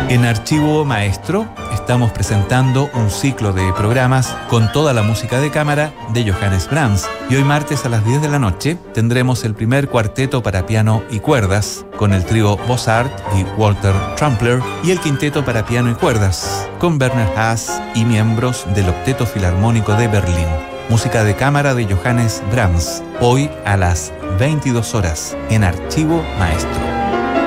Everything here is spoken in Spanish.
En Archivo Maestro estamos presentando un ciclo de programas con toda la música de cámara de Johannes Brahms. Y hoy martes a las 10 de la noche tendremos el primer cuarteto para piano y cuerdas con el trío Bossart y Walter Trampler y el quinteto para piano y cuerdas con Werner Haas y miembros del Octeto Filarmónico de Berlín. Música de cámara de Johannes Brahms, hoy a las 22 horas en Archivo Maestro.